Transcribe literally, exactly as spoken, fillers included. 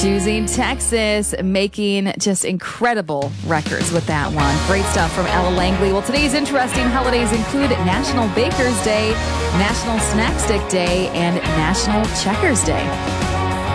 Choosing Texas, making just incredible records with that one. Great stuff from Ella Langley. Well, today's interesting holidays include National Baker's Day, National Snack Stick Day, and National Checkers Day.